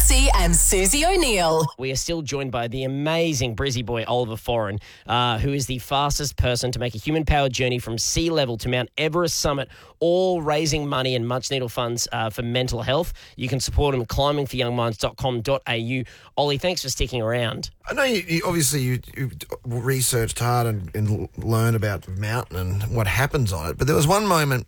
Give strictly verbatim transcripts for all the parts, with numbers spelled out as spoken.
Mansey and Susie O'Neill. We are still joined by the amazing Brizzy boy Oliver Foran, uh, who is the fastest person to make a human-powered journey from sea level to Mount Everest summit, all raising money and much-needed funds uh, for mental health. You can support him at climbing for young minds dot com dot a u. Ollie, thanks for sticking around. I know you, you obviously you, you researched hard and, and learned about the mountain and what happens on it, but there was one moment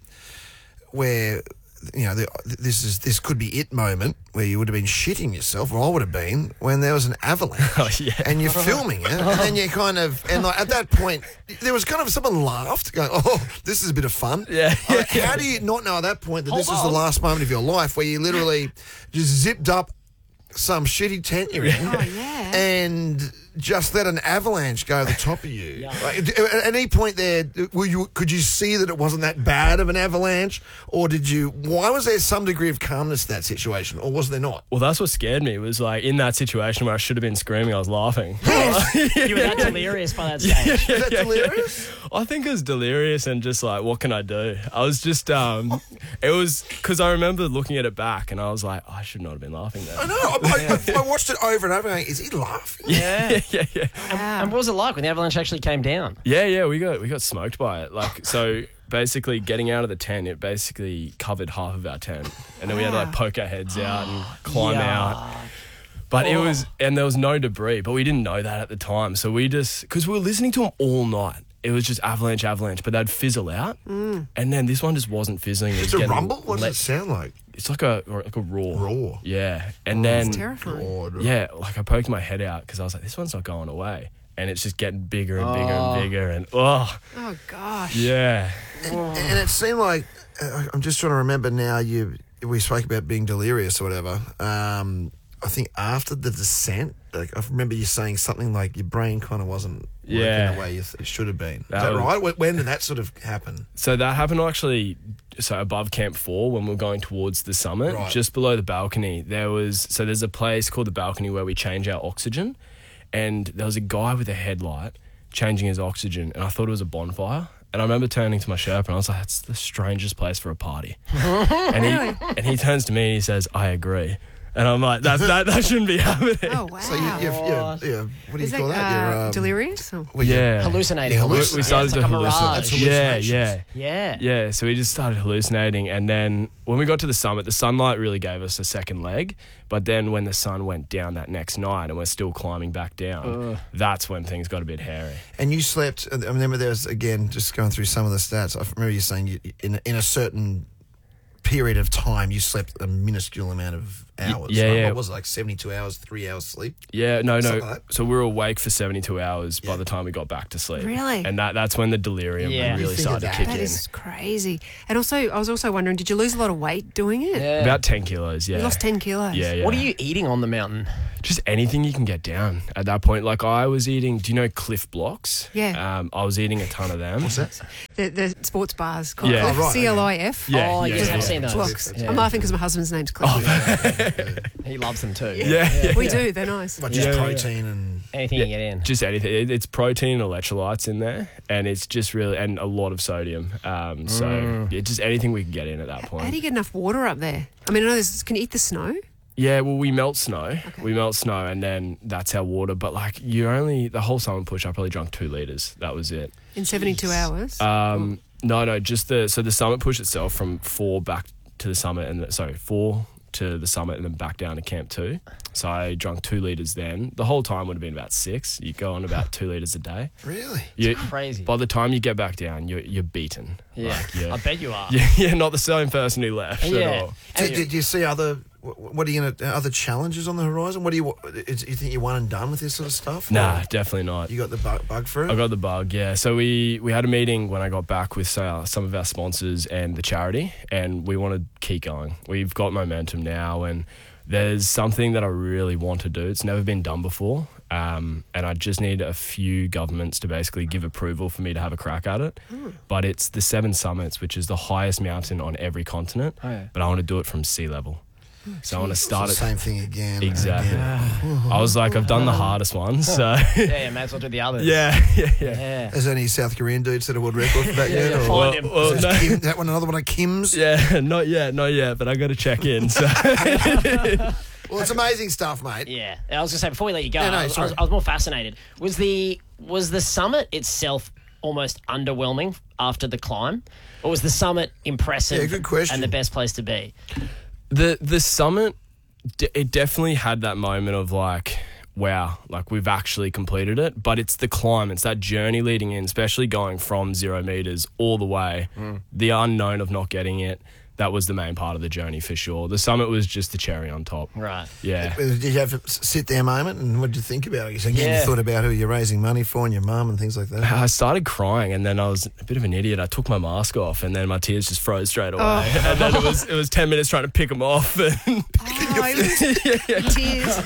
where, you know, the, this is this could be it moment where you would have been shitting yourself, or I would have been, when there was an avalanche. Oh, yeah. And you're filming it, and then you kind of, and like at that point, there was kind of someone laughed, going, "Oh, this is a bit of fun." Yeah. Uh, how do you not know at that point that Hold this was on. the last moment of your life, where you literally just zipped up some shitty tent you're in, Oh, yeah. and just let an avalanche go over the top of you? Like, at any point there, were you, could you see that it wasn't that bad of an avalanche, or did you? Why was there some degree of calmness to that situation, or was there not? Well, that's what scared me, was like in that situation where I should have been screaming, I was laughing. You were that delirious by that stage. Is that delirious? I think it was delirious and just like, what can I do? I was just, um, it was, because I remember looking at it back and I was like, oh, I should not have been laughing there. I know. I, I, I watched it over and over. Going, is he laughing? Yeah. yeah, yeah. And what was it like when the avalanche actually came down? Yeah, yeah, we got we got smoked by it. Like, so basically getting out of the tent, it basically covered half of our tent. And then we had to like poke our heads out and climb Yeah. out. But it was, and there was no debris, but we didn't know that at the time. So we just, because we were listening to them all night. It was just avalanche, avalanche, but they'd fizzle out. Mm. And then this one just wasn't fizzling. It It's was a getting rumble. What does let- it sound like? It's like a or like a roar. Roar. Yeah. And then, It's terrifying. God. yeah, like I poked my head out because I was like, this one's not going away. And it's just getting bigger and bigger and bigger. And oh, Oh, gosh. yeah. And, and it seemed like, uh, I'm just trying to remember now, you we spoke about being delirious or whatever. Um, I think after the descent, like I remember you saying something like your brain kind of wasn't working Yeah. the way you th- it should have been. Is That that was- right? When, when did that sort of happen? So that happened actually, so above Camp four when we were going towards the summit, Right. just below the balcony, there was, so there's a place called the balcony where we change our oxygen. And there was a guy with a headlight changing his oxygen, and I thought it was a bonfire. And I remember turning to my Sherpa and I was like, that's the strangest place for a party. and he and he turns to me and he says, I agree. And I'm like, that that, that shouldn't be happening. Oh, wow. So you, you've, yeah, yeah, what do Is you call that, that? uh, You're, um, delirious? Or? well, you're- Yeah. Hallucinating. Yeah, almost. halluc- We started yeah, it's to like a hallucinate. mirage. That's Yeah, hallucinations. yeah. Yeah. Yeah, so we just started hallucinating, and then when we got to the summit, the sunlight really gave us a second leg. But then when the sun went down that next night and we're still climbing back down, that's when things got a bit hairy. And you slept, I remember there was, again, just going through some of the stats, I remember you saying you, in, in a certain period of time, you slept a minuscule amount of hours. yeah, right? yeah. What was it, like seventy-two hours, three hours sleep? Yeah, no, no. Something like that. So we were awake for seventy-two hours by Yeah. the time we got back to sleep. Really? And that that's when the delirium Yeah. You really think of started to that. kick That in. is crazy. And also, I was also wondering, did you lose a lot of weight doing it? Yeah. About ten kilos, yeah. You lost ten kilos. Yeah, yeah. What are you eating on the mountain? Just anything you can get down at that point. Like I was eating, do you know Cliff Blocks? Yeah. Um, I was eating a ton of them. What's that? The, the sports bars called Yeah. Cliff, Oh, right, C L I F. Yeah, oh, yeah, yes, yeah. I've seen those. Blocks. Yeah. I'm laughing because my husband's name's Cliff. He loves them too. Yeah, yeah. We do. They're nice. But just Yeah, yeah. protein and... Anything you get in. Just anything. It- It's protein and electrolytes in there, and it's just really, and a lot of sodium. Um, so Mm. yeah, just anything we can get in at that How point. do you get enough water up there? I mean, I know there's, can you eat the snow? Yeah, well, we melt snow. We melt snow, and then that's our water. But like, you only the whole summit push, I probably drank two liters. That was it. In seventy-two hours? Um, no, no, just the so the summit push itself from four back to the summit, and the, sorry, four to the summit, and then back down to Camp Two. So I drank two liters then. The whole time would have been about six. You go on about two liters a day. Really? You, Crazy. By the time you get back down, you're you're beaten. Yeah. Like, you're, I bet you are. Yeah, you're not the same person who left Yeah. at all. Do, do, do you see other... What are you gonna, other challenges on the horizon? What do you is, you think you're one and done with this sort of stuff? Nah, Or definitely not. you got the bug, bug for it. I got the bug, yeah. So we, we had a meeting when I got back with uh, some of our sponsors and the charity, and we want to keep going. We've got momentum now, and there's something that I really want to do. It's never been done before, um, and I just need a few governments to basically give approval for me to have a crack at it. Hmm. But it's the Seven Summits, which is the highest mountain on every continent, Oh, yeah. but I want to do it from sea level. So I want to It's start the it. same thing again. Exactly. again. I was like, I've done the hardest one, so Yeah, yeah, may as well do the others. yeah, yeah, yeah. Yeah. Has any South Korean dude set a world record for that Yeah, yet? yeah, or- find him. Well, Is no. Kim, that one, another one of Kim's? Yeah, not yet, not yet, but I got to check in. So Well, it's amazing stuff, mate. Yeah, I was going to say, before we let you go, Yeah, no, I, was, I, sorry. was, I was more fascinated. Was the was the summit itself almost underwhelming after the climb? Or was the summit impressive Yeah, good question. and the best place to be? The the summit, d- it definitely had that moment of like, wow, like we've actually completed it. But it's the climb, it's that journey leading in, especially going from zero meters all the way, the unknown of not getting it. That was the main part of the journey for sure. The summit was just the cherry on top. Right. Yeah. Did you have a sit there moment, and what did you think about it? Again, Yeah. you thought about who you're raising money for and your mum and things like that. I started crying, and then I was a bit of an idiot. I took my mask off, and then my tears just froze straight away. Oh. And then it was it was ten minutes trying to pick them off. And Oh, it was tears.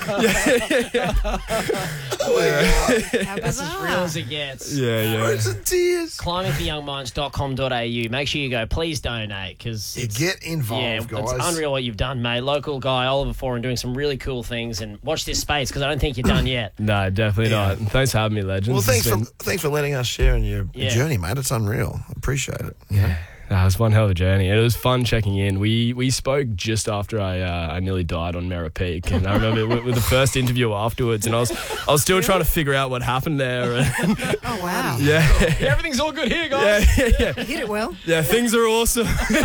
How That's as real bizarre. as it gets. yeah, yeah. Rose and tears. climbing for young minds dot com dot a u. Make sure you go. Please donate because You get involved, yeah, guys. it's unreal what you've done, mate. Local guy Oliver Foran doing some really cool things, and watch this space because I don't think you're done yet. No, definitely Yeah. not. And thanks for having me, legends. Well, thanks It's for been- thanks for letting us share in your Yeah. journey, mate. It's unreal. I appreciate it. You know? Nah, it was one hell of a journey. It was fun checking in. We we spoke just after I uh, I nearly died on Merra Peak, and I remember with, with the first interview afterwards, and I was I was still trying to figure out what happened there. And Oh, wow. yeah, Everything's all good here, guys. yeah, yeah, You hit it well. yeah. Things are awesome.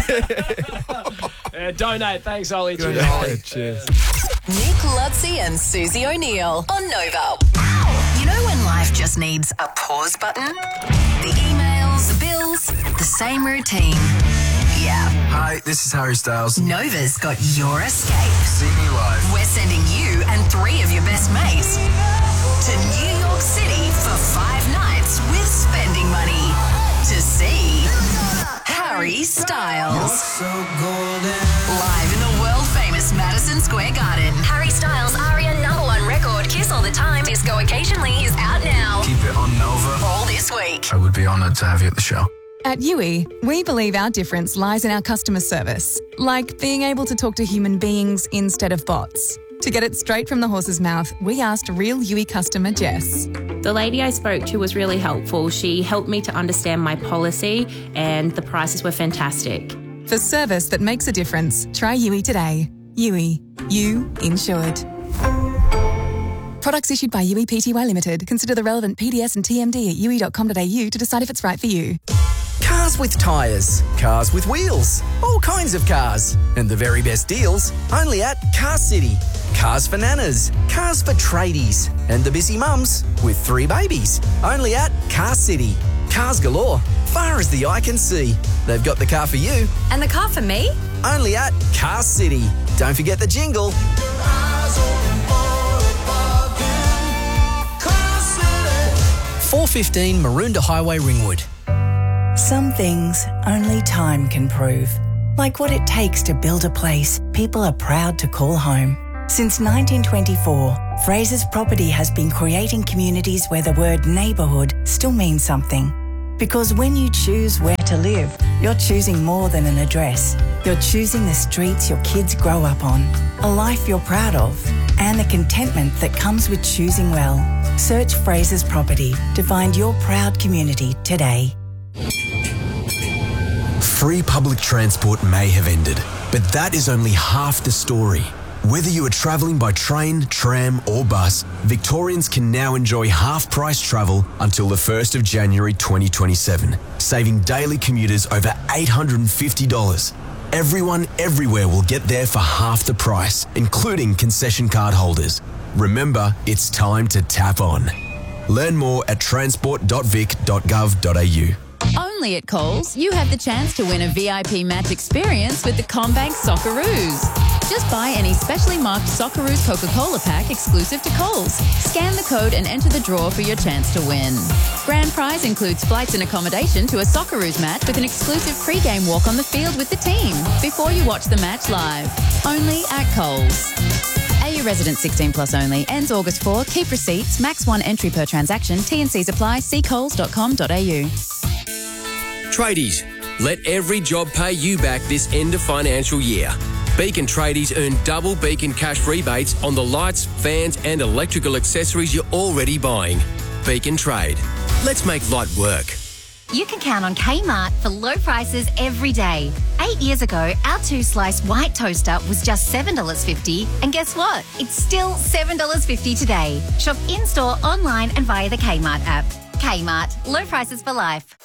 Uh, donate. Thanks, Ollie. Good Cheers. on you, Ollie. Cheers. Nick Lutzi and Susie O'Neill on Nova. You know when life just needs a pause button? The emails, the bills, the same routine. Yeah, Hi, this is Harry Styles. Nova's got your escape. See me live. We're sending you and three of your best mates to New York City for five nights with spending money to see Harry Styles. So golden. Live in the world-famous Madison Square Garden. Harry Styles' Aria number one record, Kiss All the Time, Disco Occasionally, is out now. Keep it on Nova. All this week. I would be honoured to have you at the show. At U I, we believe our difference lies in our customer service, like being able to talk to human beings instead of bots. To get it straight from the horse's mouth, we asked real U I customer Jess. The lady I spoke to was really helpful. She helped me to understand my policy and the prices were fantastic. For service that makes a difference, try U I today. U I, you insured. Products issued by U I P T Y Limited. Consider the relevant P D S and T M D at u i dot com dot a u to decide if it's right for you. Cars with tyres, cars with wheels, all kinds of cars. And the very best deals only at Car City. Cars for nanas, cars for tradies, and the busy mums with three babies. Only at Car City. Cars galore, far as the eye can see. They've got the car for you. And the car for me? Only at Car City. Don't forget the jingle. four fifteen Maroondah Highway, Ringwood. Some things only time can prove. Like what it takes to build a place people are proud to call home. Since nineteen twenty-four, Fraser's Property has been creating communities where the word neighbourhood still means something. Because when you choose where to live, you're choosing more than an address. You're choosing the streets your kids grow up on, a life you're proud of, and the contentment that comes with choosing well. Search Fraser's Property to find your proud community today. Free public transport may have ended, but that is only half the story. Whether you are travelling by train, tram or bus, Victorians can now enjoy half-price travel until the first of January twenty twenty-seven, saving daily commuters over eight hundred fifty dollars. Everyone everywhere will get there for half the price, including concession card holders. Remember, it's time to tap on. Learn more at transport dot vic dot gov dot a u. Only at Coles, you have the chance to win a V I P match experience with the CommBank Socceroos. Just buy any specially marked Socceroos Coca-Cola pack exclusive to Coles. Scan the code and enter the draw for your chance to win. Grand prize includes flights and accommodation to a Socceroos match with an exclusive pre-game walk on the field with the team before you watch the match live. Only at Coles. A U resident sixteen plus only. Ends August fourth. Keep receipts. Max one entry per transaction. T and Cs apply. See coles dot com dot a u. Tradies, let every job pay you back this end of financial year. Beacon Tradies earn double Beacon cash rebates on the lights, fans and electrical accessories you're already buying. Beacon Trade. Let's make light work. You can count on Kmart for low prices every day. Eight years ago, our two-slice white toaster was just seven dollars fifty, and guess what? It's still seven dollars fifty today. Shop in-store, online and via the Kmart app. Kmart, low prices for life.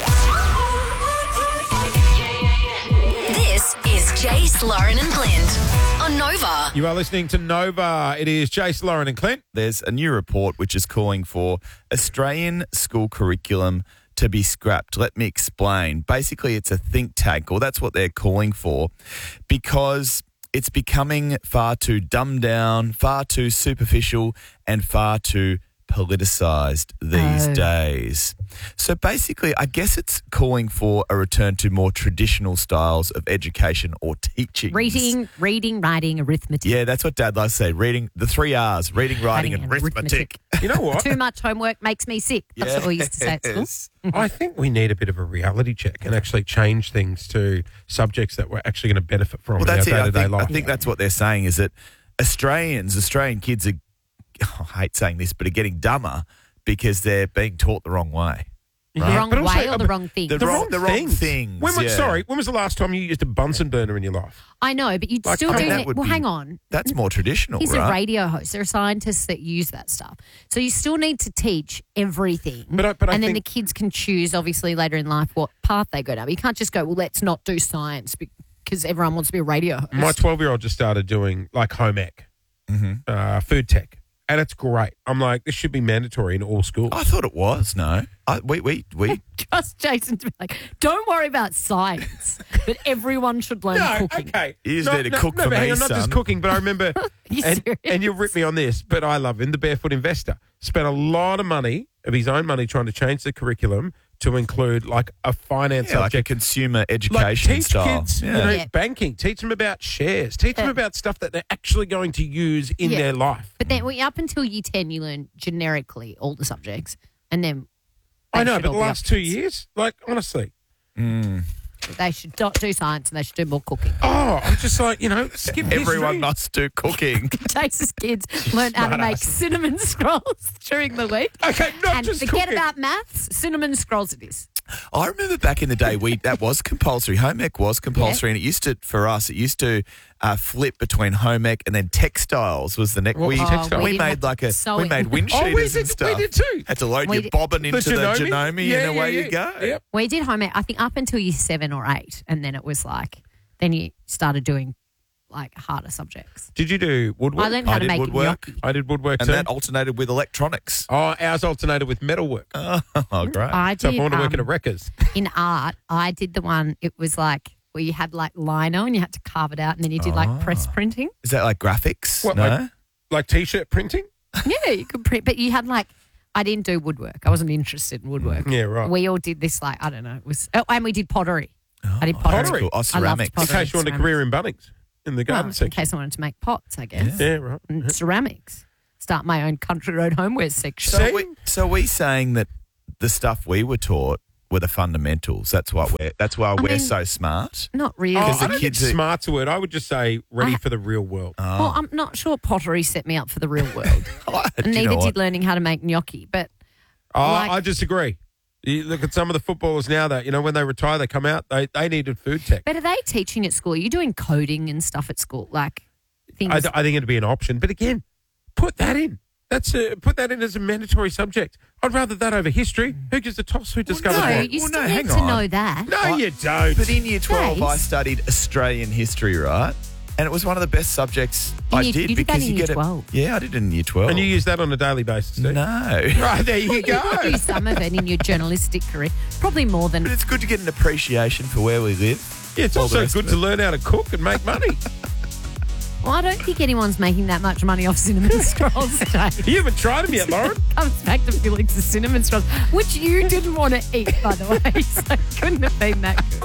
This is Jace, Lauren and Clint on Nova. You are listening to Nova. It is Jace, Lauren and Clint. There's a new report which is calling for Australian school curriculum to be scrapped. Let me explain. Basically, it's a think tank, or that's what they're calling for, because it's becoming far too dumbed down, far too superficial, and far too politicised these Oh. days. So basically, I guess it's calling for a return to more traditional styles of education or teaching. Reading, reading, writing, arithmetic. Yeah, that's what Dad likes to say. Reading, the three R's, reading, writing, and arithmetic. You know what? Too much homework makes me sick. That's what we used to say at school. Yes. I think we need a bit of a reality check and actually change things to subjects that we're actually going to benefit from Well, in our that's it. I day-to-day think, I life. think that's what they're saying is that Australians, Australian kids are, oh, I hate saying this, but are getting dumber because they're being taught the wrong way. The right? wrong But also- way or the wrong thing? The, The wrong, wrong the wrong things. things. When was, yeah. Sorry, when was the last time you used a Bunsen burner in your life? I know, but you'd Like, still I do mean, that it. would Well, be- hang on. That's more traditional, He's right? a radio host. There are scientists that use that stuff. So you still need to teach everything. But I- but I and then think- the kids can choose, obviously, later in life what path they go down. But you can't just go, well, let's not do science because everyone wants to be a radio host. My twelve-year-old just started doing like home ec, Mm-hmm. uh, food tech, and it's great. I'm like, this should be mandatory in all schools. I thought it was, no. I, we, we, we, Trust Jason to be like, don't worry about science, but everyone should learn no, cooking. okay. You just no, need to no, cook no, for but hang me, on, not just son. cooking, but I remember, You and, serious? and you'll rip me on this, but I love him, the Barefoot Investor. Spent a lot of money, of his own money, trying to change the curriculum to include like a finance yeah, like a subject. consumer Like education teach style. kids, yeah. you know, Yeah. banking. Teach them about shares. Teach them Yeah. about stuff that they're actually going to use in Yeah. their life. But then well, up until year ten, you learn generically all the subjects. And then I they know, should but all the be last up- two years, like honestly, Mm. They should not do science and they should do more cooking. oh, I'm just like, you know, skip Everyone history. must do cooking. Chase's kids learn how to make Smartass. cinnamon scrolls during the week. Okay, not and just forget cooking. about maths, cinnamon scrolls it is. I remember back in the day, we that was compulsory. Home ec was compulsory, and it used to, for us, it used to uh, flip between home ec and then textiles was the next. What We, was textiles? we we made had like a sewing. we made wind Oh, we cheaters did- and stuff. we did too. Had to load We your did- bobbin The into the Janome? Janome, Yeah, and away yeah, you go. yeah. Yep. We did home ec, I think, up until year seven or eight. And then it was like, then you started doing like harder subjects. Did you do woodwork? I learned how I to did make woodwork. gnocchi. I did woodwork And too. that alternated with electronics. oh, ours alternated with metalwork. Oh, great. I So if did I want to work at a um, wreckers. in art, I did the one, it was like where you had like lino and you had to carve it out and then you did like Ah. press printing. Is that like graphics? What, no? like- Like t-shirt printing? Yeah, you could print, but you had like, I didn't do woodwork. I wasn't interested in woodwork. Yeah, right. We all did this like, I don't know, it was, oh, and we did pottery. Oh, I did pottery. that's cool. Oh, I loved ceramics. In pottery. case you want a ceramics. career in Bunnings in the Well, garden in section. case I wanted to make pots, I guess. Yeah, right. And ceramics. Start my own country road homeware section. So, we, so are we saying that the stuff we were taught were the fundamentals? That's why we're that's why we're mean- so smart. Not really. Oh, Because the I don't think kids are- smart's a word. I would just say ready I- for the real world. Oh. Well, I'm not sure pottery set me up for the real world. Do and you neither know what? did learning how to make gnocchi. But Oh, like- I disagree. You look at some of the footballers now that, you know, when they retire, they come out, they, they needed food tech. but are they teaching at school? Are you doing coding and stuff at school? Like things. I, I think it'd be an option. But again, put that in. That's a, put that in as a mandatory subject. I'd rather that over history. Who gives a toss? Who discovers no, what? you Well, still no, need hang to on. know that. No, you don't. But in year twelve, I Jace. studied Australian history, right? And it was one of the best subjects In I year- did you did that because in you year get twelve. it. Yeah, I did it in year twelve. And you use that on a daily basis, too? no. Right, there you go. You do some of it in your journalistic career. Probably more than. But it's good to get an appreciation for where we live. Yeah, it's All the also rest good of to it. learn how to cook and make money. Well, I don't think anyone's making that much money off cinnamon scrolls today. You haven't tried them yet, Lauren? Comes back to Felix's cinnamon scrolls, which you didn't want to eat, by the way. So it couldn't have been that good.